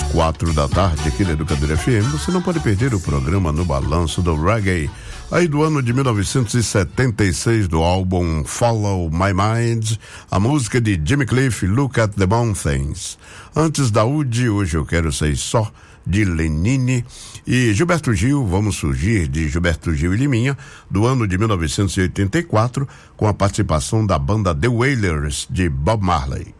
4 da tarde aqui na Educadora FM, você não pode perder o programa No Balanço do Reggae, aí do ano de 1976, do álbum Follow My Mind, a música de Jimmy Cliff, Look at the Mountains. Antes da UD, Hoje Eu Quero Ser Só, de Lenine, e Gilberto Gil, Vamos Surgir, de Gilberto Gil e Liminha, do ano de 1984, com a participação da banda The Wailers, de Bob Marley.